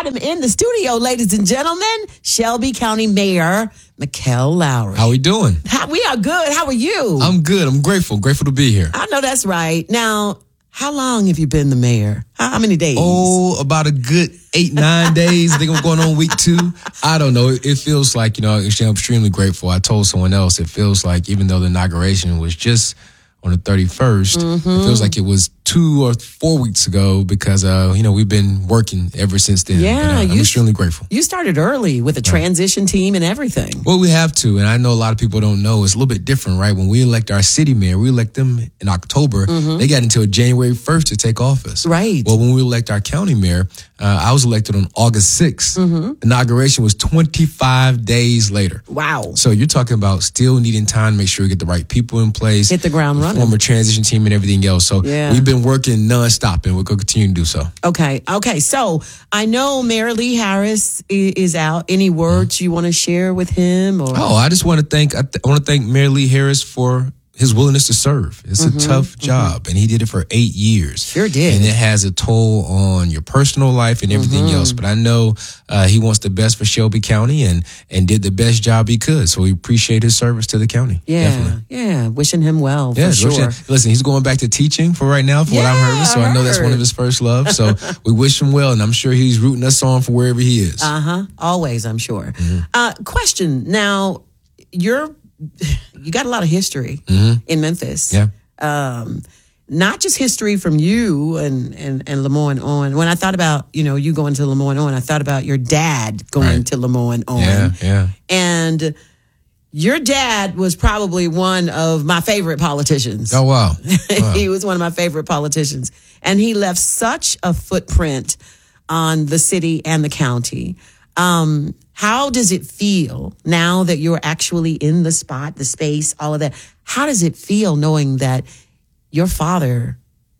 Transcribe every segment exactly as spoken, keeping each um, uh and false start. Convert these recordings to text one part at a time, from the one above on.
got him in the studio, ladies and gentlemen. Shelby County Mayor Mykell Lowry. How we doing? How, we are good. How are you? I'm good. I'm grateful. Grateful to be here. I know that's right. Now, how long have you been the mayor? How, how many days? Oh, about a good eight, nine days. I think I'm going on week two. I don't know. It, it feels like, you know, I'm extremely grateful. I told someone else, it feels like even though the inauguration was just on the thirty-first, mm-hmm. it feels like it was two or four weeks ago because, uh, you know, we've been working ever since then. Yeah. But, uh, I'm you, extremely grateful. You started early with a transition team and everything. Well, we have to. And I know a lot of people don't know. It's a little bit different, right? When we elect our city mayor, we elect them in October. Mm-hmm. They got until January first to take office. Right. Well, when we elect our county mayor, uh, I was elected on August sixth. Mm-hmm. Inauguration was twenty-five days later. Wow. So you're talking about still needing time to make sure we get the right people in place. Hit the ground running. Form a transition team and everything else. So yeah. we've been working nonstop and we're going to continue to do so. Okay. Okay. So I know Mayor Lee Harris is out. Any words mm-hmm. you want to share with him? Or? Oh, I just want to thank, I, th- I want to thank Mayor Lee Harris for his willingness to serve. It's mm-hmm, a tough job, mm-hmm. and he did it for eight years. Sure did. And it has a toll on your personal life and everything mm-hmm. else. But I know uh, he wants the best for Shelby County and and did the best job he could. So we appreciate his service to the county. Yeah, definitely. yeah. Wishing him well, for yeah, sure. Wishing, listen, he's going back to teaching for right now, for yeah, what I've heard. So I know that's one of his first loves. So we wish him well, and I'm sure he's rooting us on for wherever he is. Uh-huh. Always, I'm sure. Mm-hmm. Uh, question. Now, you're... You got a lot of history mm-hmm. in Memphis. Yeah. Um, not just history from you and, and, and Lemoyne on. When I thought about, you know, you going to Lemoyne on, I thought about your dad going right. to Lemoyne on. Yeah, yeah. And your dad was probably one of my favorite politicians. Oh, wow. wow. He was one of my favorite politicians. And he left such a footprint on the city and the county. Um, how does it feel now that you're actually in the spot, the space, all of that? How does it feel knowing that your father,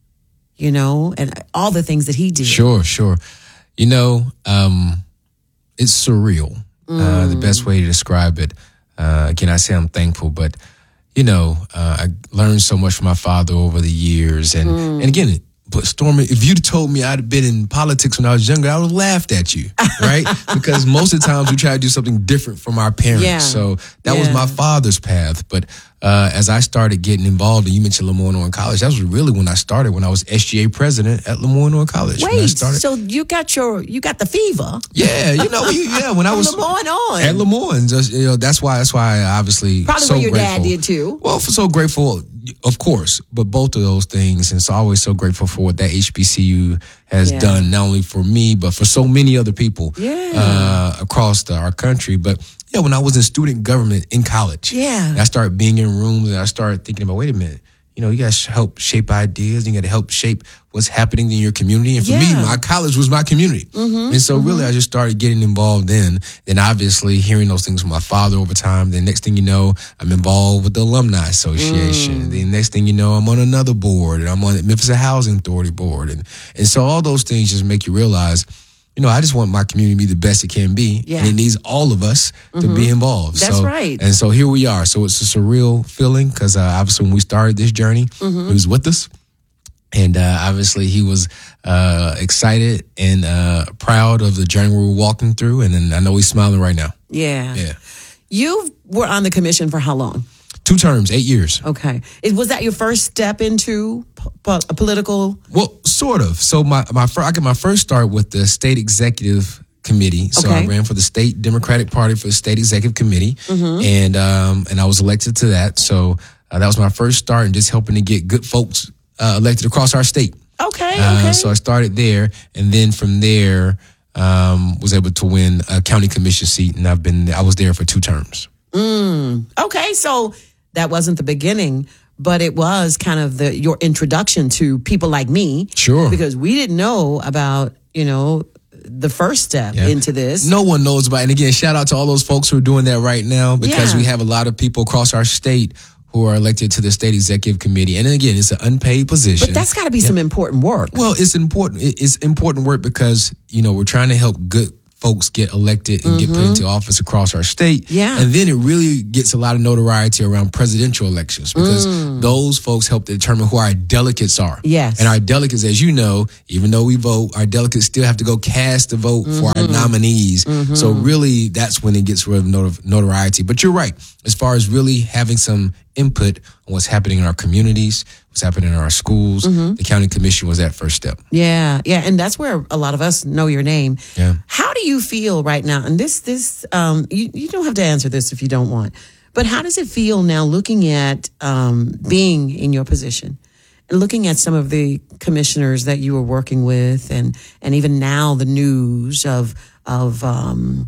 you know, and all the things that he did? Sure, sure. You know, um, it's surreal. Mm. Uh, the best way to describe it. Uh, again, I say I'm thankful, but, you know, uh, I learned so much from my father over the years. And, mm. and again, But Stormy, if you'd told me I'd been in politics when I was younger, I would have laughed at you, right? Because most of the times we try to do something different from our parents. Yeah. So that yeah. was my father's path. But uh, as I started getting involved, and you mentioned Lemoyne-Orr College, that was really when I started, when I was S G A president at Lemoyne-Orr College. Wait, when I started. so you got your, you got the fever? Yeah, you know, you, yeah. When I was Lemoyne-Orr at Lemoyne, just, you know, that's why. That's why I obviously probably so what your grateful. dad did too. Well, so grateful. Of course, but both of those things, and so always so grateful for what that H B C U has yeah. done, not only for me, but for so many other people yeah. uh, across the, our country. But yeah, when I was in student government in college, yeah. I started being in rooms and I started thinking about, wait a minute, you know, you got to help shape ideas. You got to help shape what's happening in your community. And for yeah. me, my college was my community. Mm-hmm, and so mm-hmm. really, I just started getting involved then. Then obviously hearing those things from my father over time. Then next thing you know, I'm involved with the Alumni Association. Mm. Then next thing you know, I'm on another board. And I'm on the Memphis Housing Authority board. And, and so all those things just make you realize, you know, I just want my community to be the best it can be. Yeah. And it needs all of us mm-hmm. to be involved. That's so, right. And so here we are. So it's a surreal feeling because uh, obviously when we started this journey, mm-hmm. he was with us. And uh, obviously he was uh, excited and uh, proud of the journey we were walking through. And then I know he's smiling right now. Yeah. Yeah. You were on the commission for how long? Two terms, eight years. Okay. It, was that your first step into po- a political? Well, sort of. So my, my fir- I got my first start with the state executive committee. So okay. I ran for the state Democratic Party for the state executive committee. Mm-hmm. And, um, and I was elected to that. So uh, that was my first start in just helping to get good folks uh, elected across our state. Okay. Okay. Uh, so I started there. And then from there, um, was able to win a county commission seat. And I've been, I was there for two terms. Mm. Okay. So that wasn't the beginning, but it was kind of the your introduction to people like me. Sure. Because we didn't know about, you know, the first step yeah. into this. No one knows about it. And again, shout out to all those folks who are doing that right now because yeah. we have a lot of people across our state who are elected to the state executive committee. And again, it's an unpaid position. But that's got to be yeah. some important work. Well, it's important. It's important work because, you know, we're trying to help good folks get elected and mm-hmm. get put into office across our state. Yeah. And then it really gets a lot of notoriety around presidential elections because mm. those folks help to determine who our delegates are. Yes. And our delegates, as you know, even though we vote, our delegates still have to go cast a vote mm-hmm. for our nominees. Mm-hmm. So really, that's when it gets rid of not- notoriety. But you're right. As far as really having some input on what's happening in our communities, what's happening in our schools, mm-hmm. the county commission was that first step. Yeah, yeah, and that's where a lot of us know your name. Yeah. How do you feel right now? And this, this, um, you, you don't have to answer this if you don't want, but how does it feel now looking at um, being in your position and looking at some of the commissioners that you were working with, and and even now the news of of um,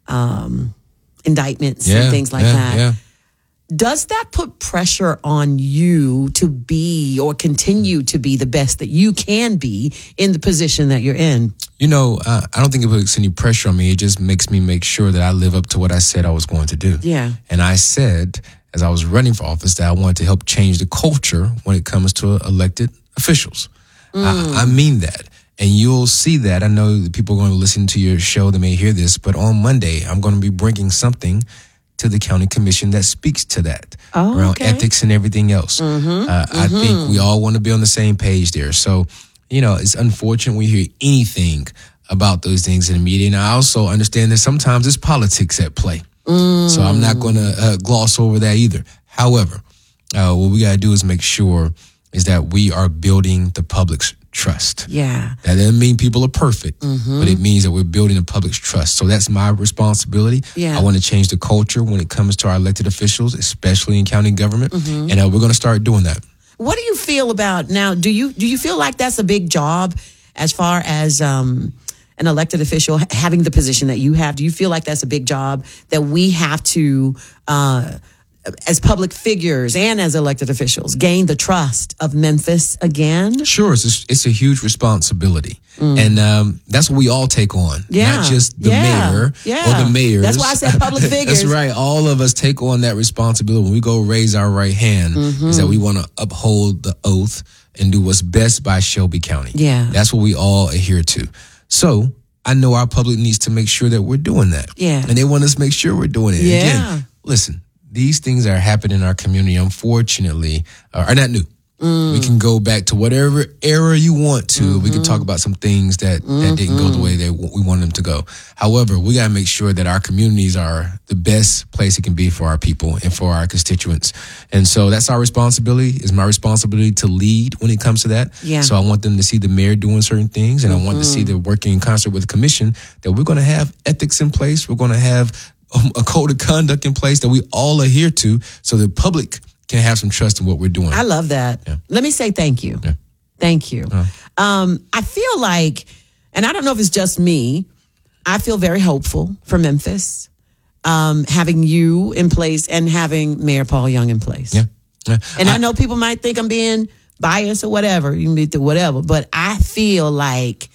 um, indictments yeah, and things like yeah, that? Yeah. Does that put pressure on you to be or continue to be the best that you can be in the position that you're in? You know, uh, I don't think it puts any pressure on me. It just makes me make sure that I live up to what I said I was going to do. Yeah. And I said, as I was running for office, that I wanted to help change the culture when it comes to elected officials. Mm. I, I mean that. And you'll see that. I know that people are going to listen to your show. They may hear this, but on Monday, I'm going to be bringing something to the county commission that speaks to that oh, around okay. ethics and everything else. Mm-hmm, uh, mm-hmm. I think we all want to be on the same page there. So, you know, it's unfortunate when you hear anything about those things in the media. And I also understand that sometimes there's politics at play. Mm. So I'm not going to uh, gloss over that either. However, uh, what we got to do is make sure is that we are building the public's trust. Yeah. That doesn't mean people are perfect, mm-hmm. but it means that we're building the public's trust. So that's my responsibility. Yeah. I want to change the culture when it comes to our elected officials, especially in county government. Mm-hmm. And uh, we're going to start doing that. What do you feel about now? Do you do you feel like that's a big job as far as um, an elected official having the position that you have? Do you feel like that's a big job that we have to uh, as public figures and as elected officials, gain the trust of Memphis again? Sure, it's a, it's a huge responsibility. Mm. And um, that's what we all take on. Yeah. Not just the yeah. mayor yeah. or the mayors. That's why I said public figures. That's right. All of us take on that responsibility. When we go raise our right hand, mm-hmm. is that we want to uphold the oath and do what's best by Shelby County. Yeah. That's what we all adhere to. So I know our public needs to make sure that we're doing that. Yeah. And they want us to make sure we're doing it. Yeah. Again, listen. These things that are happening in our community, unfortunately, are not new. Mm. We can go back to whatever era you want to. Mm-hmm. We can talk about some things that, mm-hmm. that didn't go the way that we wanted them to go. However, we got to make sure that our communities are the best place it can be for our people and for our constituents. And so that's our responsibility. It's my responsibility to lead when it comes to that. Yeah. So I want them to see the mayor doing certain things, and mm-hmm. I want to see them working in concert with the commission, that we're going to have ethics in place. We're going to have a code of conduct in place that we all adhere to, so the public can have some trust in what we're doing. I love that. Yeah. Let me say thank you. Yeah. Thank you. Uh, um, I feel like, and I don't know if it's just me, I feel very hopeful for Memphis, um, having you in place and having Mayor Paul Young in place. Yeah. yeah. And I, I know people might think I'm being biased or whatever, you can be whatever, but I feel like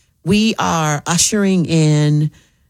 we are ushering in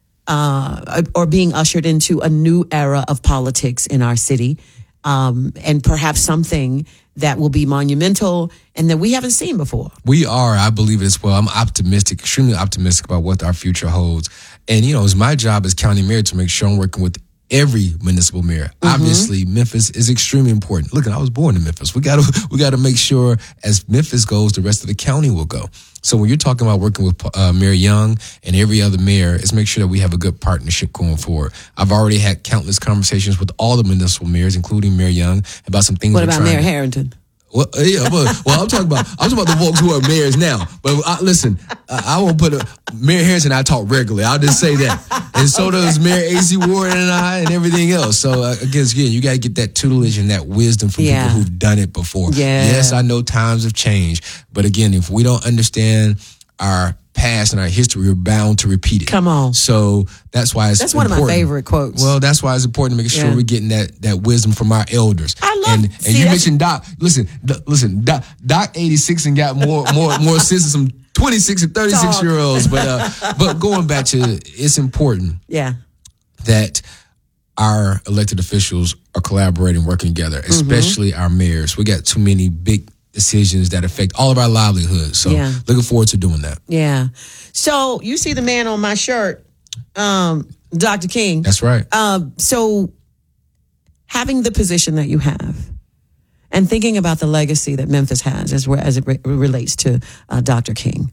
Uh, or being ushered into a new era of politics in our city, um, and perhaps something that will be monumental and that we haven't seen before. We are, I believe it as well. I'm optimistic, extremely optimistic about what our future holds. And, you know, it's my job as county mayor to make sure I'm working with every municipal mayor. Mm-hmm. Obviously, Memphis is extremely important. Look, I was born in Memphis. We got to we got to make sure as Memphis goes, the rest of the county will go. So when you're talking about working with uh, Mayor Young and every other mayor, is make sure that we have a good partnership going forward. I've already had countless conversations with all the municipal mayors, including Mayor Young, about some things. What we're about trying Mayor to- Harrington? Well, yeah, well, well, I'm talking about I'm talking about the folks who are mayors now. But I, listen, I, I won't put a Mayor Harrison and I talk regularly. I'll just say that, and so does Mayor A C Ward and I, and everything else. So uh, again, again, you got to get that tutelage and that wisdom from Yeah. people who've done it before. Yeah. Yes, I know times have changed, but again, if we don't understand our past and our history, we're bound to repeat it. Come on. So that's why it's That's one important. of my favorite quotes. Well, that's why it's important to make sure Yeah. we're getting that that wisdom from our elders. I love- and, and see, you that's- mentioned Doc. Listen, D- listen, Doc, Doc eighty-six and got more more more sense than some twenty-six and thirty-six year olds. But uh, but going back to, it's important yeah. that our elected officials are collaborating, working together, especially mm-hmm. our mayors. We got too many big decisions that affect all of our livelihoods. So Yeah. looking forward to doing that. Yeah. So you see the man on my shirt. um, Doctor King. That's right. Um, so having the position that you have and thinking about the legacy that Memphis has as, as it re- relates to uh, Doctor King,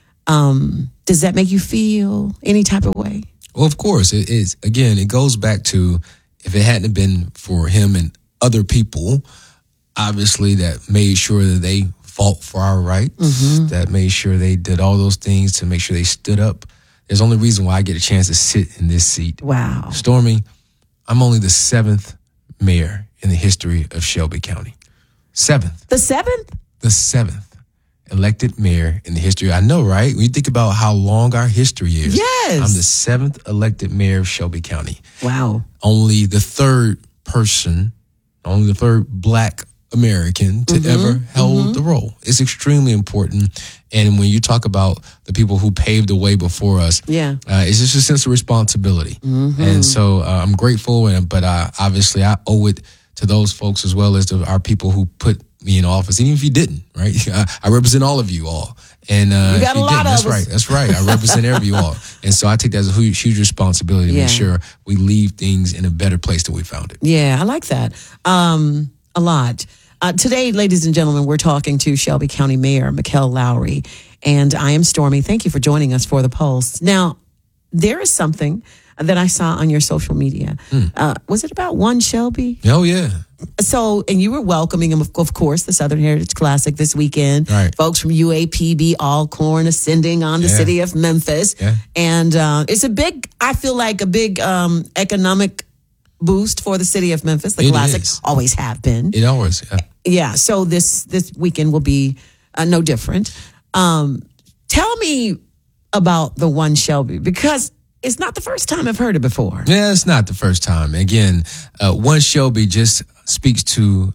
um, does that make you feel any type of way? Well, of course. It is. Again, it goes back to if it hadn't been for him and other people, obviously, that made sure that they fought for our rights, mm-hmm. that made sure they did all those things to make sure they stood up. There's only reason why I get a chance to sit in this seat. Wow. Stormy, I'm only the seventh mayor in the history of Shelby County. Seventh. The seventh? The seventh elected mayor in the history. I know, right? When you think about how long our history is. Yes. I'm the seventh elected mayor of Shelby County. Wow. Only the third person, only the third black American to mm-hmm. ever held mm-hmm. the role. It's extremely important. And when you talk about the people who paved the way before us, yeah, uh, it's just a sense of responsibility. Mm-hmm. And so uh, I'm grateful, and but uh, obviously I owe it to those folks as well as to our people who put me in office. Even if you didn't, right? I, I represent all of you all. And uh, you got a lot of that's us. right. That's right. I represent every you all. And so I take that as a huge, huge responsibility to yeah. make sure we leave things in a better place than we found it. Yeah, I like that. Um, a lot. Uh, today, ladies and gentlemen, we're talking to Shelby County Mayor Mikkel Lowry, and I am Stormy. Thank you for joining us for The Pulse. Now, there is something that I saw on your social media. Mm. Uh, was it about One Shelby? Oh, yeah. So, and you were welcoming him, of, of course, the Southern Heritage Classic this weekend. Right. Folks from U A P B, Alcorn, ascending on the yeah. city of Memphis. Yeah. And uh, it's a big, I feel like a big um, economic boost for the city of Memphis. The it Classic is. always have been. It always, yeah. Yeah. So this this weekend will be uh, no different. Um, tell me about the One Shelby, because it's not the first time I've heard it before. Yeah, it's not the first time. Again, uh, One Shelby just speaks to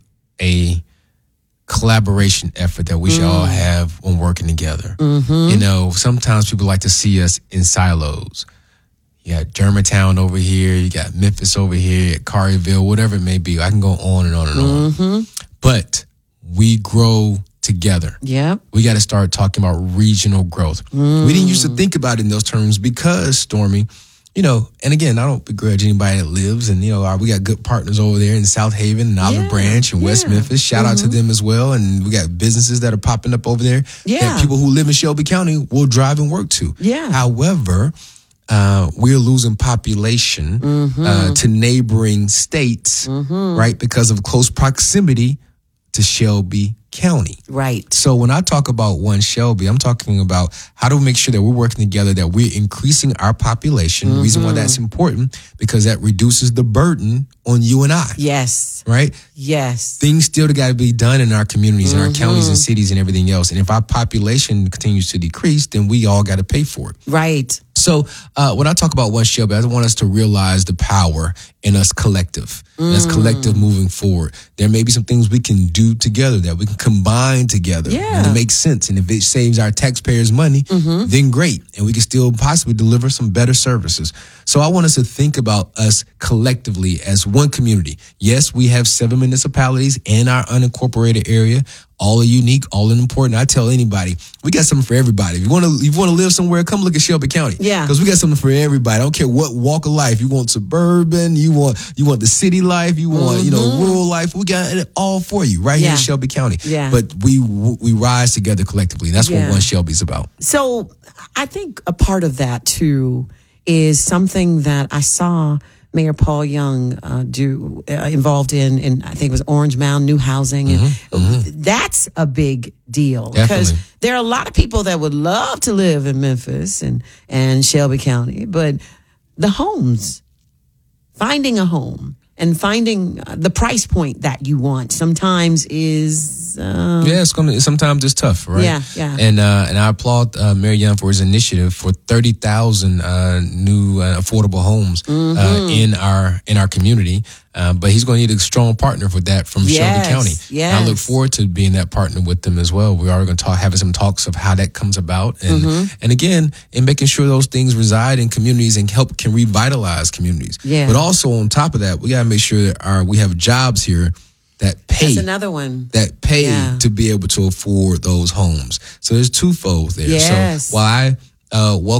a collaboration effort that we mm. should all have when working together. Mm-hmm. You know, sometimes people like to see us in silos. You got Germantown over here, you got Memphis over here, Carrierville, whatever it may be. I can go on and on and mm-hmm. on. But we grow together. Yeah. We got to start talking about regional growth. Mm. We didn't used to think about it in those terms because, Stormy, you know, and again, I don't begrudge anybody that lives, and, you know, we got good partners over there in South Haven and Olive yeah. Branch and yeah. West Memphis. Shout mm-hmm. out to them as well. And we got businesses that are popping up over there yeah. that people who live in Shelby County will drive and work to. Yeah. However, Uh, we're losing population mm-hmm. uh, to neighboring states, mm-hmm. right, because of close proximity to Shelby County. Right. So when I talk about One Shelby, I'm talking about how do we make sure that we're working together, that we're increasing our population. Mm-hmm. The reason why that's important, because that reduces the burden on you and I. Yes. Right? Yes. Things still got to be done in our communities, mm-hmm. in our counties and cities and everything else. And if our population continues to decrease, then we all got to pay for it. Right. So uh, when I talk about One Shelby, I want us to realize the power in us collective, mm. us collective moving forward. There may be some things we can do together, that we can combine together, yeah. and it makes sense. And if it saves our taxpayers money, mm-hmm. then great. And we can still possibly deliver some better services. So I want us to think about us collectively as one community. Yes, we have seven municipalities in our unincorporated area. All are unique, all are important. I tell anybody, we got something for everybody. If you want to, if you want to live somewhere, come look at Shelby County. Yeah, because we got something for everybody. I don't care what walk of life. You want suburban, you want you want the city life, you want mm-hmm. you know rural life. We got it all for you right yeah. here in Shelby County. Yeah, but we we rise together collectively. That's yeah. what One Shelby's about. So I think a part of that too is something that I saw Mayor Paul Young uh, do uh, involved in, in I think it was Orange Mound new housing, and mm-hmm, mm-hmm. that's a big deal Definitely. Because there are a lot of people that would love to live in Memphis and and Shelby County, but the homes, finding a home and finding the price point that you want sometimes is uh, yeah, it's gonna sometimes it's tough, right? Yeah, yeah. And uh, and I applaud uh, Mayor Young for his initiative for thirty thousand uh, new uh, affordable homes mm-hmm. uh, in our in our community. Uh, but he's going to need a strong partner for that from yes, Shelby County. Yes. And I look forward to being that partner with them as well. We are going to talk, having some talks of how that comes about, and mm-hmm. and again, in making sure those things reside in communities and help can revitalize communities. Yeah. But also on top of that, we got to make sure that our we have jobs here that pay. That's another one. That pay yeah. to be able to afford those homes. So there's twofold there. Yes. So while I uh, welcome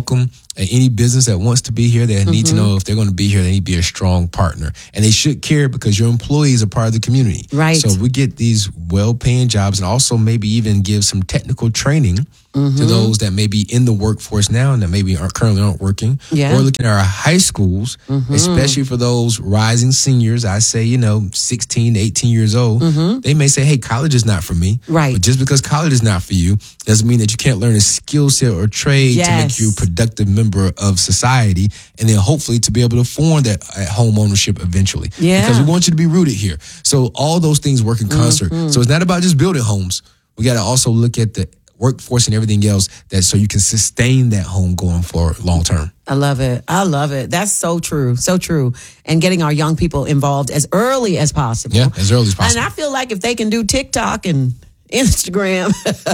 any business that wants to be here, they need mm-hmm. to know if they're going to be here, they need to be a strong partner. And they should care because your employees are part of the community. Right. So we get these well-paying jobs and also maybe even give some technical training mm-hmm. to those that may be in the workforce now and that maybe aren't currently aren't working. Yeah. Or looking at our high schools, mm-hmm. especially for those rising seniors, I say, you know, sixteen to eighteen years old, mm-hmm. they may say, hey, college is not for me. Right. But just because college is not for you doesn't mean that you can't learn a skill set or trade yes. to make you a productive member of society, and then hopefully to be able to form that at home ownership eventually. Yeah. Because we want you to be rooted here. So all those things work in concert. Mm-hmm. So it's not about just building homes. We got to also look at the workforce and everything else that so you can sustain that home going for long term. I love it. I love it. That's so true. So true. And getting our young people involved as early as possible. Yeah, as early as possible. And I feel like if they can do TikTok and Instagram,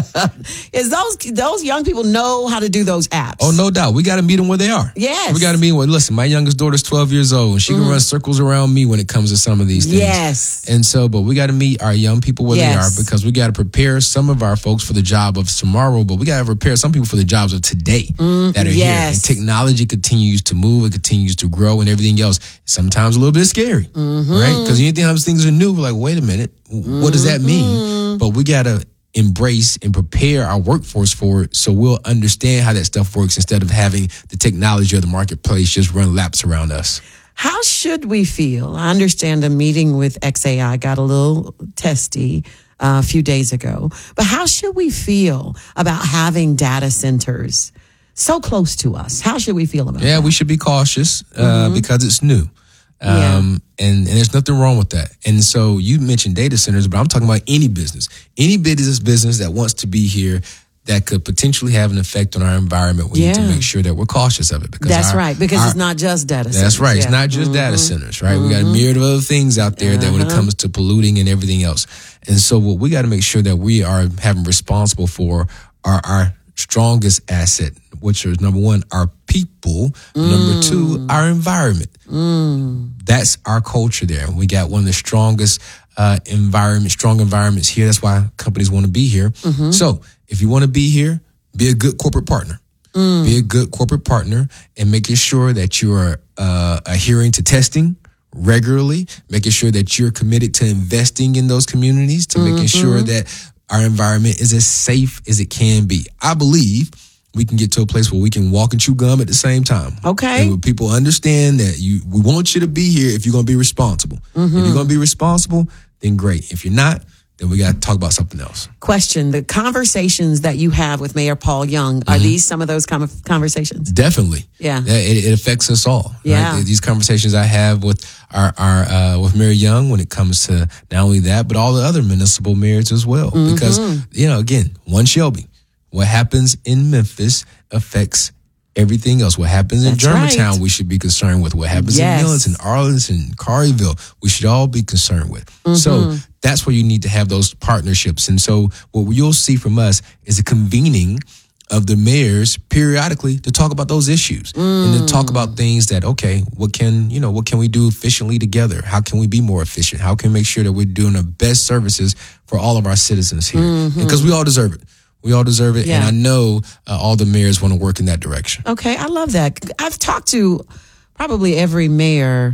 is those those young people know how to do those apps. Oh, no doubt. We got to meet them where they are. Yes. We got to meet them. Listen, my youngest daughter's twelve years old, and she mm. can run circles around me when it comes to some of these things. Yes. And so, but we got to meet our young people where yes. they are because we got to prepare some of our folks for the job of tomorrow, but we got to prepare some people for the jobs of today mm, that are yes. here. And technology continues to move, it continues to grow, and everything else. Sometimes a little bit scary, mm-hmm. right? Because anytime things are new, we're like, wait a minute, what mm-hmm. does that mean? But we got to embrace and prepare our workforce for it so we'll understand how that stuff works instead of having the technology or the marketplace just run laps around us. How should we feel? I understand a meeting with X A I got a little testy uh, a few days ago, but how should we feel about having data centers so close to us? How should we feel about yeah, that? Yeah, we should be cautious uh, mm-hmm. because it's new. Um, yeah. and, and there's nothing wrong with that. And so you mentioned data centers, but I'm talking about any business, any business business that wants to be here that could potentially have an effect on our environment. We yeah. need to make sure that we're cautious of it. Because that's our, right. Because our, it's not just data centers. That's right. Yeah. It's not just mm-hmm. data centers, right? Mm-hmm. We got a myriad of other things out there uh-huh. that when it comes to polluting and everything else. And so what we got to make sure that we are having responsible for are our strongest asset, which is number one, our people. Mm. Number two, our environment. Mm. That's our culture there. We got one of the strongest uh, environment, strong environments here. That's why companies want to be here. Mm-hmm. So if you want to be here, be a good corporate partner. Mm. Be a good corporate partner and making sure that you are uh, adhering to testing regularly, making sure that you're committed to investing in those communities, to mm-hmm. making sure that our environment is as safe as it can be. I believe we can get to a place where we can walk and chew gum at the same time. Okay. And where people understand that you, we want you to be here if you're going to be responsible. Mm-hmm. If you're going to be responsible, then great. If you're not, then we got to talk about something else. Question, the conversations that you have with Mayor Paul Young, are mm-hmm. these some of those com- conversations? Definitely. Yeah. It, it affects us all. Yeah. Right? These conversations I have with our, our uh, with Mayor Young when it comes to not only that, but all the other municipal mayors as well. Mm-hmm. Because, you know, again, one Shelby, what happens in Memphis affects everything else. What happens in That's Germantown, right. we should be concerned with. What happens yes. in Millington, Arlington, Careyville, we should all be concerned with. Mm-hmm. So that's where you need to have those partnerships. And so what you'll see from us is a convening of the mayors periodically to talk about those issues mm. and to talk about things that, okay, what can, you know, what can we do efficiently together? How can we be more efficient? How can we make sure that we're doing the best services for all of our citizens here? Mm-hmm. Because we all deserve it. We all deserve it. Yeah. And I know uh, all the mayors want to work in that direction. Okay. I love that. I've talked to probably every mayor.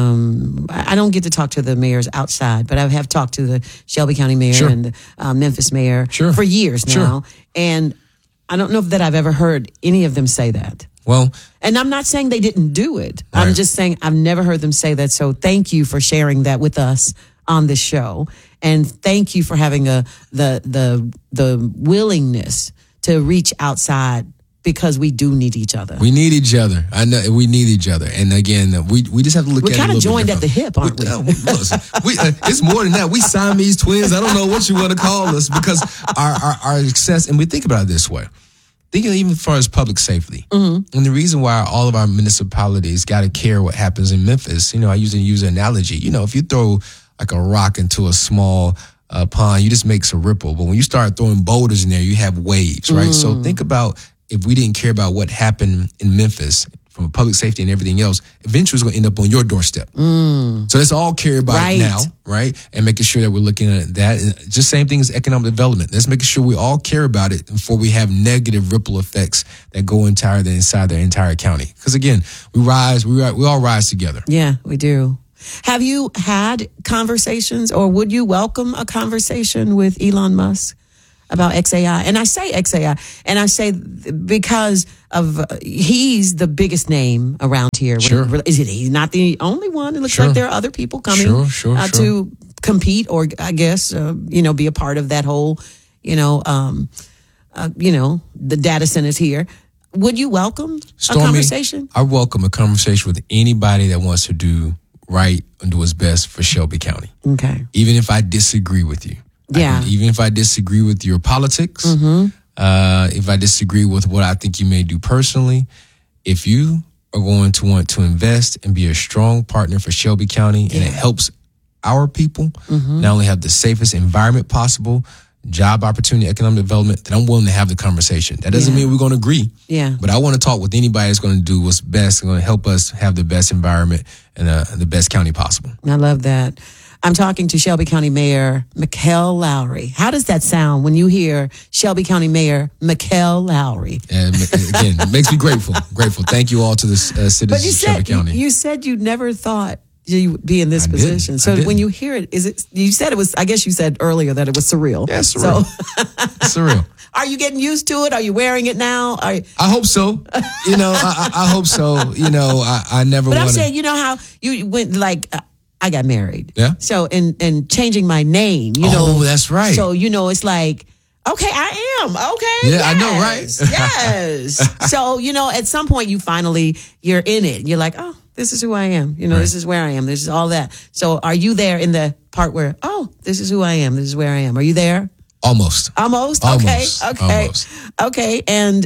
Um, I don't get to talk to the mayors outside, but I have talked to the Shelby County mayor Sure. and the uh, Memphis mayor Sure. for years now. Sure. And I don't know that I've ever heard any of them say that. Well, and I'm not saying they didn't do it. Right. I'm just saying I've never heard them say that. So thank you for sharing that with us on this show. And thank you for having a the the the willingness to reach outside because we do need each other. We need each other. I know we need each other. And again, we we just have to look We're at it a kind of little joined bit at the hip, aren't we? we, uh, listen, we uh, it's more than that. We Siamese twins. I don't know what you want to call us because our, our, our success, and we think about it this way. Thinking even as far as public safety. Mm-hmm. And the reason why all of our municipalities got to care what happens in Memphis, you know, I usually use an analogy. You know, if you throw like a rock into a small uh, pond, you just makes a ripple. But when you start throwing boulders in there, you have waves, right? Mm. So think about if we didn't care about what happened in Memphis, from public safety and everything else, eventually it's going to end up on your doorstep. Mm. So let's all care about right. it now, right? And making sure that we're looking at that. And just same thing as economic development. Let's make sure we all care about it before we have negative ripple effects that go entire the inside the entire county. Because again, we rise, we we all rise together. Yeah, we do. Have you had conversations, or would you welcome a conversation with Elon Musk about X A I? And I say X A I, and I say because of uh, he's the biggest name around here. Sure. Is it? He's not the only one. It looks Sure. like there are other people coming Sure, sure, uh, sure. to compete, or I guess uh, you know, be a part of that whole, you know, um, uh, you know, the data centers here. Would you welcome Stormy, a conversation? I welcome a conversation with anybody that wants to do right and do what's best for Shelby County. Okay. Even if I disagree with you. Yeah. I can, even if I disagree with your politics, mm-hmm. uh, if I disagree with what I think you may do personally, if you are going to want to invest and be a strong partner for Shelby County, yeah. and it helps our people mm-hmm. not only have the safest environment possible, job opportunity, economic development, then I'm willing to have the conversation. That doesn't Yeah. mean we're going to agree. Yeah. But I want to talk with anybody that's going to do what's best and going to help us have the best environment and uh, the best county possible. I love that. I'm talking to Shelby County Mayor Mikkel Lowry. How does that sound when you hear Shelby County Mayor Mikkel Lowry? And again, it makes me grateful. Grateful. Thank you all to the uh, citizens But you of said Shelby County. you said you never thought you would be in this I position. didn't. So I didn't. when you hear it, is it? You said it was. I guess you said earlier that it was surreal. Yeah, it's surreal. So, It's surreal. are you getting used to it? Are you wearing it now? Are you, I hope so. You know, I, I I hope so. You know, I, I never but I'm want saying, you know how you went like. Uh, I got married. Yeah. So, and, and changing my name, you know. Oh, that's right. So, you know, it's like, okay, I am. Okay. Yeah, I know, yes, right? Yes. So, you know, at some point you finally, you're in it. You're like, oh, this is who I am. You know, Right. this is where I am. This is all that. So are you there in the part where, oh, this is who I am. This is where I am. Are you there? Almost. Almost? Almost. Okay. Okay. Almost. Okay. And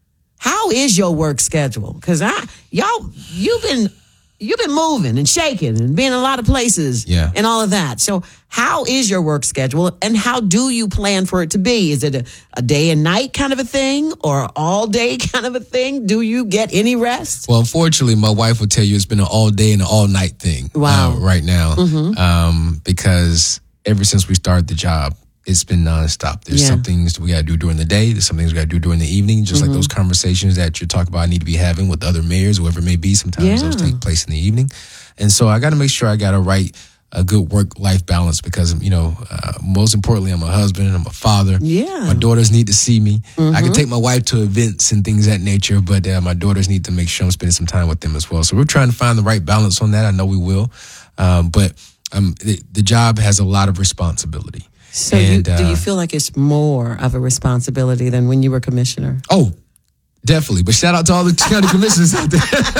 how is your work schedule? Because I, y'all, you've been, you've been moving and shaking and being in a lot of places Yeah. and all of that. So how is your work schedule, and how do you plan for it to be? Is it a, a day and night kind of a thing, or all day kind of a thing? Do you get any rest? Well, unfortunately, my wife will tell you it's been an all day and an all night thing. Wow. uh, right now, Mm-hmm. um, because ever since we started the job, it's been nonstop. There's Yeah. some things we got to do during the day. There's some things we got to do during the evening. Just Mm-hmm. like those conversations that you're talking about, I need to be having with other mayors, whoever it may be. Sometimes Yeah. those take place in the evening, and so I got to make sure I got to write a good work life balance because you know, uh, most importantly, I'm a husband. I'm a father. Yeah. My daughters need to see me. Mm-hmm. I can take my wife to events and things of that nature, but uh, my daughters need to make sure I'm spending some time with them as well. So we're trying to find the right balance on that. I know we will, um, but um, the, the job has a lot of responsibility. So And, you, do you uh, feel like it's more of a responsibility than when you were commissioner? Oh, definitely. But shout out to all the county commissioners out there.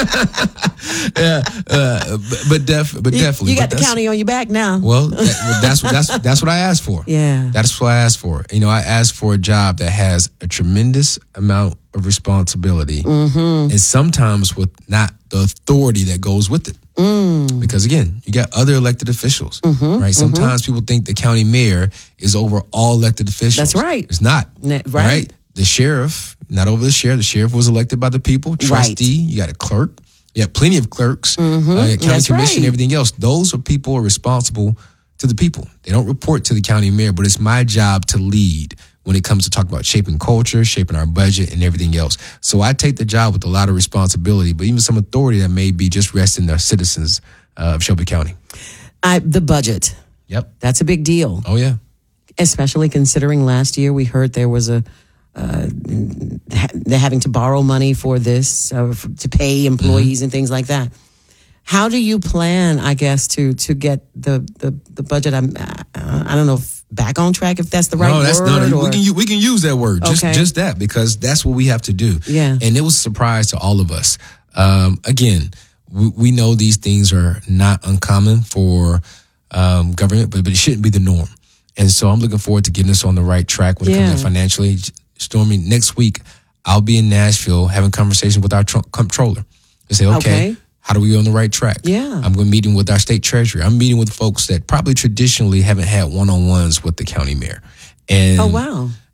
yeah, uh, but, but, def, but You- definitely. You got But the that's- county on your back now. Well, that, that's that's that's what I asked for. Yeah. That's what I asked for. You know, I asked for a job that has a tremendous amount of responsibility, Mm-hmm. and sometimes with not the authority that goes with it. Mm. Because again, you got other elected officials, Mm-hmm. right? Sometimes people think the county mayor is over all elected officials. That's right. It's not. Ne- right. The sheriff, not over the sheriff. The sheriff was elected by the people. Trustee. You got a clerk. You have plenty of clerks. Mm-hmm. Uh, county That's commission, right. everything else. Those are people who are responsible to the people. They don't report to the county mayor, but it's my job to lead when it comes to talk about shaping culture, shaping our budget, and everything else. So I take the job with a lot of responsibility, but even some authority that may be just resting the citizens uh, of Shelby County. I, the budget. Yep. That's a big deal, Oh, yeah. especially considering last year we heard there was a uh, ha- they're having to borrow money for this uh, f- to pay employees Mm-hmm. and things like that. How do you plan, I guess, to to get the the, the budget? I'm, uh, I don't know, if back on track, if that's the right no, that's word. no, no, or, we can u- we can use that word, just Okay. just that, because that's what we have to do. Yeah. And it was a surprise to all of us. Um, again, we, we know these things are not uncommon for um, government, but but it shouldn't be the norm. And so I'm looking forward to getting us on the right track when it Yeah. comes to financially. Stormy, next week I'll be in Nashville having conversations with our tr- comptroller to say, okay, Okay. how do we get on the right track? Yeah. I'm going to meeting with our state treasurer. I'm meeting with folks that probably traditionally haven't had one-on-ones with the county mayor. And Oh, wow.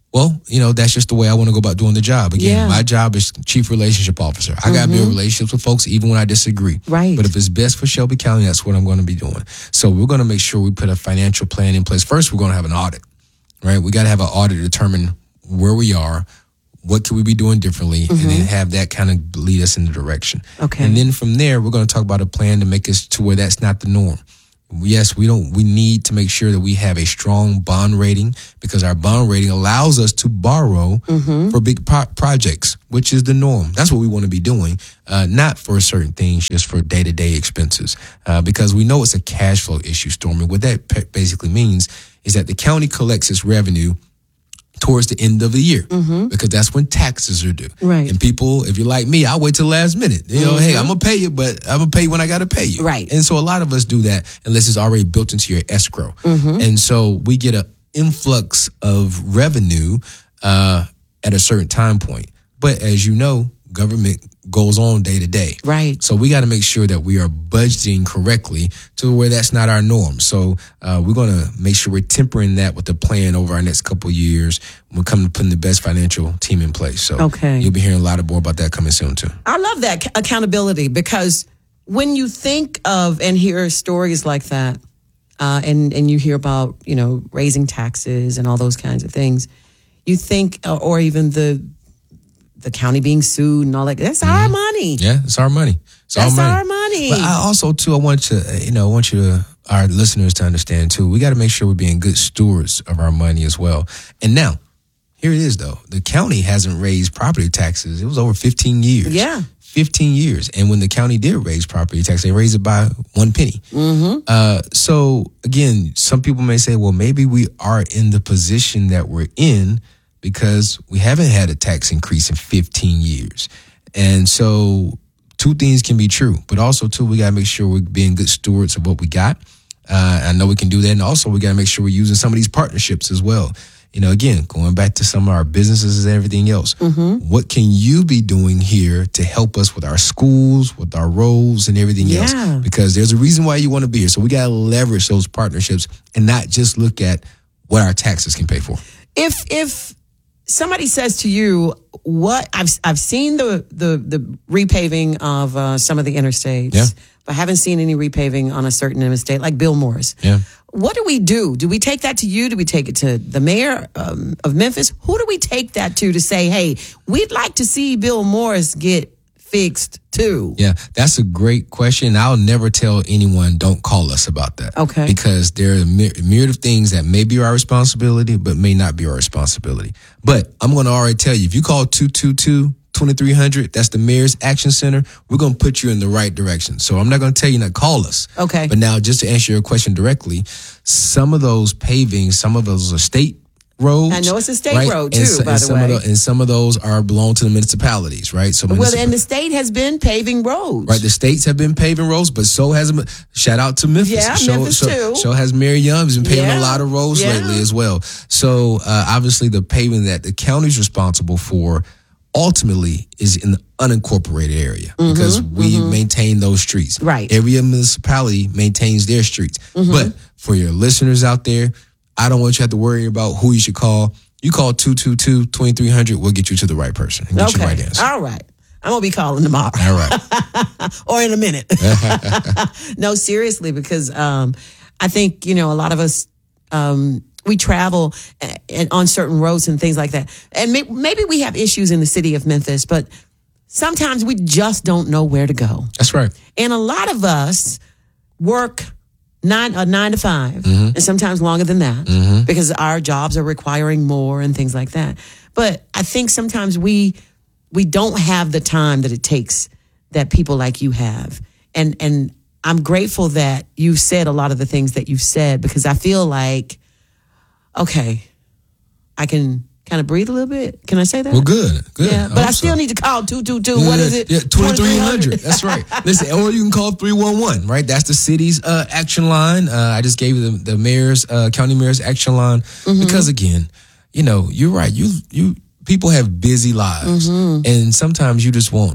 Well, you know, that's just the way I want to go about doing the job. Again, Yeah. my job is chief relationship officer. I got to build relationships with folks even when I disagree. Right. But if it's best for Shelby County, that's what I'm going to be doing. So we're going to make sure we put a financial plan in place. First, we're going to have an audit, right? We got to have an audit to determine where we are, what can we be doing differently, and then have that kind of lead us in the direction. Okay. And then from there, we're going to talk about a plan to make us to where that's not the norm. Yes, we don't. We need to make sure that we have a strong bond rating because our bond rating allows us to borrow for big pro- projects, which is the norm. That's what we want to be doing, uh, not for certain things, just for day to day expenses. Uh, because we know it's a cash flow issue, Stormy. What that pe- basically means is that the county collects its revenue towards the end of the year because that's when taxes are due. Right. And people, if you're like me, I wait till the last minute. You know, hey, I'm going to pay you, but I'm going to pay you when I got to pay you. Right. And so a lot of us do that unless it's already built into your escrow. And so we get an influx of revenue uh, at a certain time point. But as you know, government goes on day to day. Right. So we got to make sure that we are budgeting correctly to where that's not our norm. So uh, we're going to make sure we're tempering that with the plan over our next couple of years. We're coming to putting the best financial team in place. So Okay. you'll be hearing a lot more about that coming soon too. I love that ac- accountability because when you think of and hear stories like that, uh, and and you hear about you know raising taxes and all those kinds of things, you think, uh, or even the the county being sued and all that. That's our money. Yeah, it's our money. It's That's our money. our money. But I also too, I want to, you know, I want you to, our listeners to understand too. We got to make sure we're being good stewards of our money as well. And now, here it is though. The county hasn't raised property taxes. It was over fifteen years. Yeah. fifteen years. And when the county did raise property tax, they raised it by one penny. Mm-hmm. Uh, so again, some people may say, well, maybe we are in the position that we're in because we haven't had a tax increase in fifteen years. And so two things can be true, but also too, we got to make sure we're being good stewards of what we got. Uh, I know we can do that. And also we got to make sure we're using some of these partnerships as well. You know, again, going back to some of our businesses and everything else, what can you be doing here to help us with our schools, with our roads and everything Yeah. else? Because there's a reason why you want to be here. So we got to leverage those partnerships and not just look at what our taxes can pay for. If if somebody says to you, "What I've I've seen the the the repaving of uh, some of the interstates, Yeah. but haven't seen any repaving on a certain interstate, like Bill Morris." Yeah. What do we do? Do we take that to you? Do we take it to the mayor um, of Memphis? Who do we take that to to say, "Hey, we'd like to see Bill Morris get fixed too"? Yeah, that's a great question. I'll never tell anyone don't call us about that. Okay. Because there are a myr- myriad of things that may be our responsibility, but may not be our responsibility. But I'm going to already tell you, if you call two two two, two three zero zero, that's the Mayor's Action Center, we're going to put you in the right direction. So I'm not going to tell you not call us. Okay. But now, just to answer your question directly, some of those pavings, some of those are state roads. I know it's a state right? road, And too, so- by and the some way. Of the, and some of those are belong to the municipalities, right? So Well, municipal- and the state has been paving roads. Right, the states have been paving roads, but so has shout out to Memphis. Yeah, so, Memphis so, too. So has Mary Young has been paving Yeah, a lot of roads yeah. lately as well. So uh, obviously, the paving that the county's responsible for ultimately is in the unincorporated area because we maintain those streets. Mm-hmm, Right. Every municipality maintains their streets. Mm-hmm. But for your listeners out there, I don't want you to have to worry about who you should call. You call two two two, two three zero zero, we'll get you to the right person and get you the right answer. All right. I'm going to be calling tomorrow. All right. Or in a minute. No, seriously, because um, I think, you know, a lot of us, um, we travel uh, and on certain roads and things like that. And may- maybe we have issues in the city of Memphis, but sometimes we just don't know where to go. That's right. And a lot of us work nine a nine to five, and sometimes longer than that, because our jobs are requiring more and things like that. But I think sometimes we we don't have the time that it takes that people like you have, and and I'm grateful that you said a lot of the things that you've said, because I feel like, okay, I can kind of breathe a little bit. Can I say that? Well, good. Good. Yeah, but I hope still so. need to call two two two. What is it? Yeah, twenty-three hundred. That's right. Listen, or you can call three one one, right? That's the city's uh, action line. Uh, I just gave you the, the mayor's, uh, county mayor's action line. Mm-hmm. Because again, you know, you're right. You, you, people have busy lives. Mm-hmm. And sometimes you just want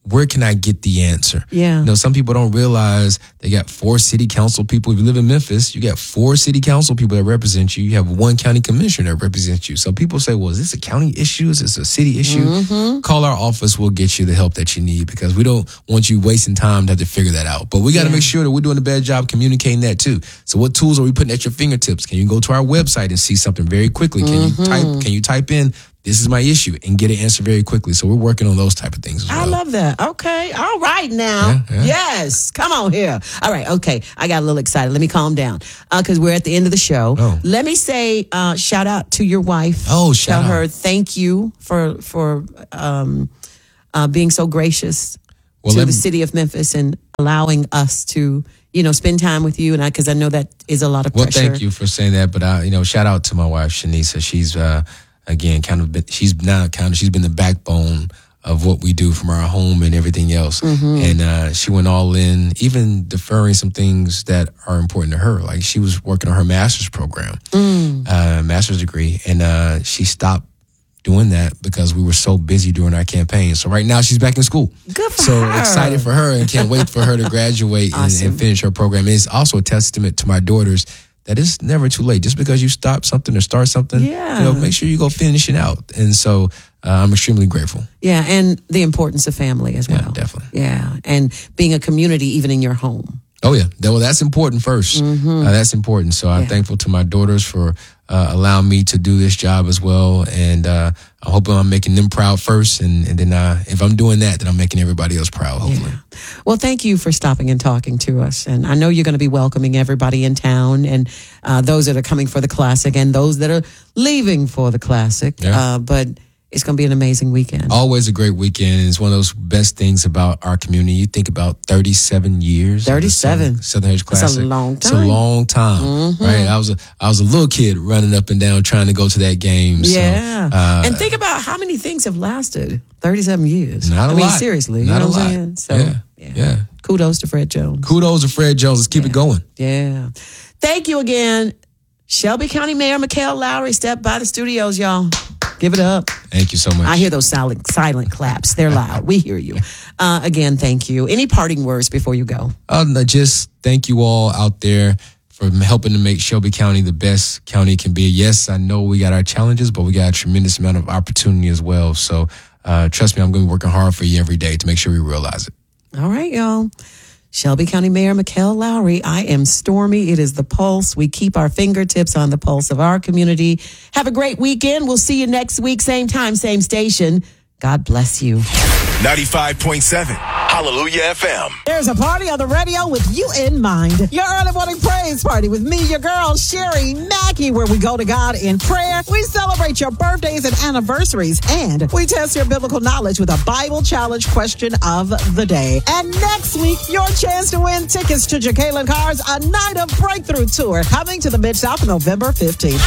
where can I get the answer? Yeah. You know, some people don't realize they got four city council people. If you live in Memphis, you got four city council people that represent you. You have one county commissioner that represents you. So people say, well, is this a county issue? Is this a city issue? Mm-hmm. Call our office. We'll get you the help that you need, because we don't want you wasting time to have to figure that out. But we got to yeah. make sure that we're doing a bad job communicating that too. So what tools are we putting at your fingertips? Can you go to our website and see something very quickly? Can mm-hmm. you type, can you type in, this is my issue, and get an answer very quickly? So we're working on those type of things as well. I love that. Okay. All right now. Yeah, yeah. Yes. Come on here. All right. Okay. I got a little excited. Let me calm down because uh, we're at the end of the show. Oh. Let me say uh, shout out to your wife. Oh, shout Tell out. her thank you for, for um, uh, being so gracious well, to the me- city of Memphis and allowing us to, you know, spend time with you. And I, because I know that is a lot of pressure. Well, thank you for saying that. But, I, you know, shout out to my wife, Shanisa. She's, uh, Again, kind of, been, she's now kind of, she's been the backbone of what we do from our home and everything else. Mm-hmm. And uh, she went all in, even deferring some things that are important to her. Like she was working on her master's program, mm. uh, master's degree, and uh, she stopped doing that because we were so busy during our campaign. So right now she's back in school. Good for so her. So excited for her and can't wait for her to graduate awesome. and, and finish her program. And it's also a testament to my daughters that it's never too late. Just because you stop something or start something, yeah. you know, make sure you go finish it out. And so uh, I'm extremely grateful. Yeah, and the importance of family as well. Yeah, definitely. Yeah, and being a community even in your home. Oh, yeah. Well, that's important first. Mm-hmm. Uh, that's important. So I'm yeah. thankful to my daughters for uh, allowing me to do this job as well. And uh, I hope I'm making them proud first. And, and then uh, if I'm doing that, then I'm making everybody else proud, hopefully. Yeah. Well, thank you for stopping and talking to us. And I know you're going to be welcoming everybody in town and uh, those that are coming for the Classic and those that are leaving for the Classic. Yeah. Uh, but it's going to be an amazing weekend. Always a great weekend. It's one of those best things about our community. You think about thirty-seven years. thirty-seven. Southern Heritage Classic. That's a long time. It's a long time, mm-hmm. right? I was a, I was a little kid running up and down trying to go to that game. Yeah. So, uh, and think about how many things have lasted thirty-seven years. Not a I mean, lot. seriously. Not you know a what lot. I'm saying? So, yeah. yeah. yeah. Kudos to Fred Jones. Kudos to Fred Jones. Let's keep yeah. it going. Yeah. Thank you again. Shelby County Mayor Mikell Lowry stepped by the studios, y'all. Give it up. Thank you so much. I hear those silent, silent claps. They're loud. We hear you. Uh, again, thank you. Any parting words before you go? Uh, no, just thank you all out there for helping to make Shelby County the best county it can be. Yes, I know we got our challenges, but we got a tremendous amount of opportunity as well. So uh, trust me, I'm going to be working hard for you every day to make sure we realize it. All right, y'all. Shelby County Mayor Mikell Lowry. I am Stormy. It is The Pulse. We keep our fingertips on the pulse of our community. Have a great weekend. We'll see you next week. Same time, same station. God bless you. ninety-five point seven Hallelujah F M. There's a party on the radio with you in mind. Your early morning praise party with me, your girl, Sherry Mackey, where we go to God in prayer. We celebrate your birthdays and anniversaries, and we test your biblical knowledge with a Bible challenge question of the day. And next week, your chance to win tickets to Jacqueline Carr's A Night of Breakthrough tour, coming to the Mid-South on November fifteenth.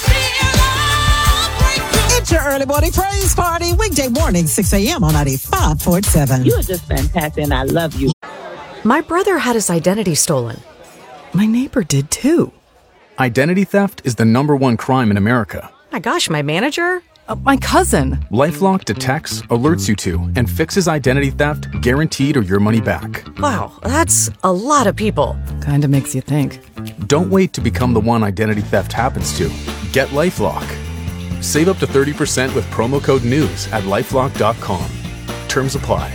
It's your early morning praise party, weekday morning, six a.m. on ninety-five point seven. You are just fantastic, and I love you. My brother had his identity stolen. My neighbor did too. Identity theft is the number one crime in America. My gosh, my manager? Uh, my cousin. LifeLock detects, alerts you to, and fixes identity theft guaranteed or your money back. Wow, that's a lot of people. Kinda makes you think. Don't wait to become the one identity theft happens to. Get LifeLock. Save up to thirty percent with promo code NEWS at lifelock dot com. Terms apply.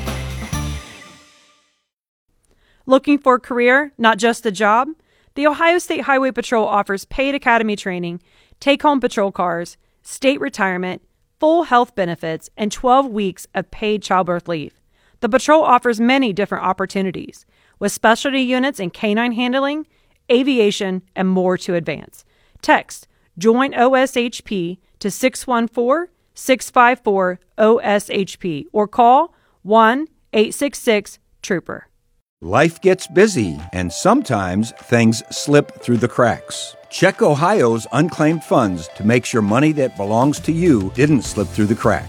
Looking for a career, not just a job? The Ohio State Highway Patrol offers paid academy training, take-home patrol cars, state retirement, full health benefits, and twelve weeks of paid childbirth leave. The patrol offers many different opportunities, with specialty units in canine handling, aviation, and more to advance. Text JOIN O S H P to six one four, six five four, O S H P or call one eight six six TROOPER. Life gets busy, and sometimes things slip through the cracks. Check Ohio's unclaimed funds to make sure money that belongs to you didn't slip through the cracks.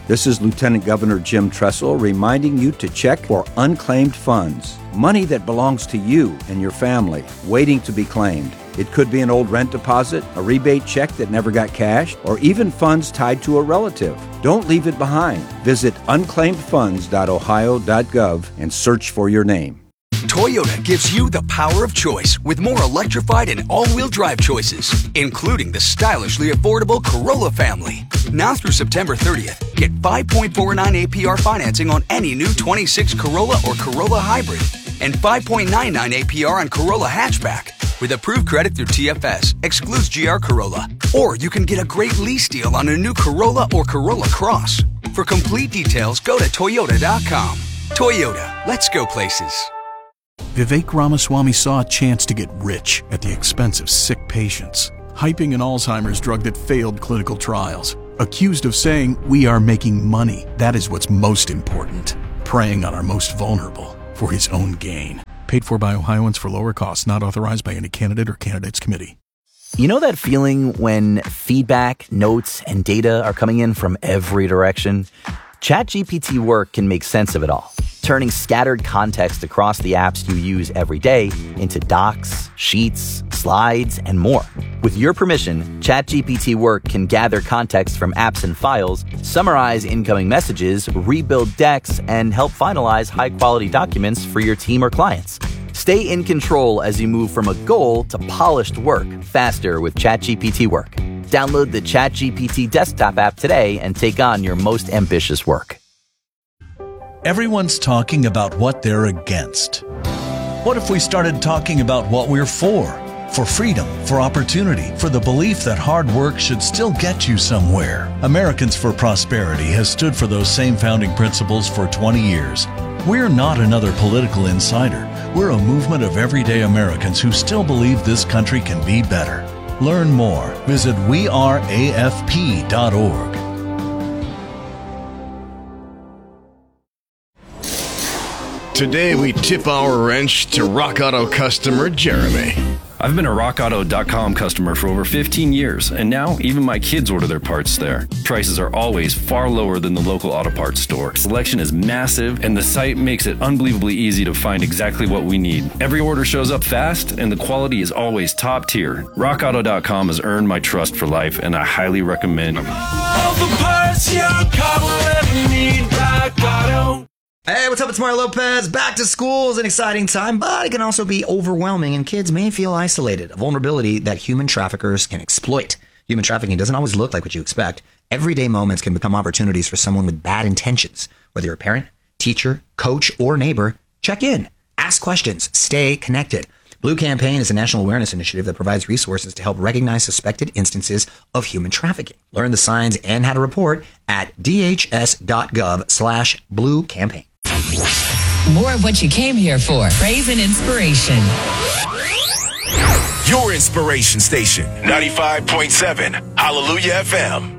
This is Lieutenant Governor Jim Tressel reminding you to check for unclaimed funds, money that belongs to you and your family, waiting to be claimed. It could be an old rent deposit, a rebate check that never got cashed, or even funds tied to a relative. Don't leave it behind. Visit unclaimed funds dot ohio dot gov and search for your name. Toyota gives you the power of choice with more electrified and all-wheel drive choices, including the stylishly affordable Corolla family. Now through September thirtieth, get five point four nine A P R financing on any new twenty-six Corolla or Corolla Hybrid and five point nine nine A P R on Corolla Hatchback. With approved credit through T F S, excludes G R Corolla. Or you can get a great lease deal on a new Corolla or Corolla Cross. For complete details, go to toyota dot com. Toyota, let's go places. Vivek Ramaswamy saw a chance to get rich at the expense of sick patients, hyping an Alzheimer's drug that failed clinical trials. Accused of saying, "We are making money. That is what's most important." Preying on our most vulnerable for his own gain. Paid for by Ohioans for lower costs, not authorized by any candidate or candidates committee. You know that feeling when feedback, notes, and data are coming in from every direction? ChatGPT Work can make sense of it all, turning scattered context across the apps you use every day into docs, sheets, slides, and more. With your permission, ChatGPT Work can gather context from apps and files, summarize incoming messages, rebuild decks, and help finalize high-quality documents for your team or clients. Stay in control as you move from a goal to polished work faster with ChatGPT Work. Download the ChatGPT desktop app today and take on your most ambitious work. Everyone's talking about what they're against. What if we started talking about what we're for? For freedom, for opportunity, for the belief that hard work should still get you somewhere. Americans for Prosperity has stood for those same founding principles for twenty years. We're not another political insider. We're a movement of everyday Americans who still believe this country can be better. Learn more. Visit we are A F P dot org. Today we tip our wrench to Rock Auto customer Jeremy. I've been a rock auto dot com customer for over fifteen years, and now even my kids order their parts there. Prices are always far lower than the local auto parts store. Selection is massive, and the site makes it unbelievably easy to find exactly what we need. Every order shows up fast, and the quality is always top tier. rock auto dot com has earned my trust for life, and I highly recommend it. All the parts your car will ever need, Rock Auto. Hey, what's up? It's Mario Lopez. Back to school is an exciting time, but it can also be overwhelming, and kids may feel isolated, a vulnerability that human traffickers can exploit. Human trafficking doesn't always look like what you expect. Everyday moments can become opportunities for someone with bad intentions. Whether you're a parent, teacher, coach, or neighbor, check in, ask questions, stay connected. Blue Campaign is a national awareness initiative that provides resources to help recognize suspected instances of human trafficking. Learn the signs and how to report at d h s dot gov slash blue campaign. More of what you came here for. Praise and inspiration. Your inspiration station, ninety-five point seven Hallelujah F M.